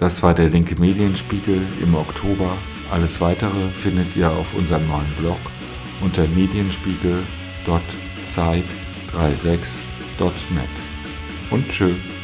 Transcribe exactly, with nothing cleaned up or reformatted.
Das war der linke Medienspiegel im Oktober. Alles Weitere findet ihr auf unserem neuen Blog unter medienspiegel punkt site sechsunddreißig punkt net. Und tschö.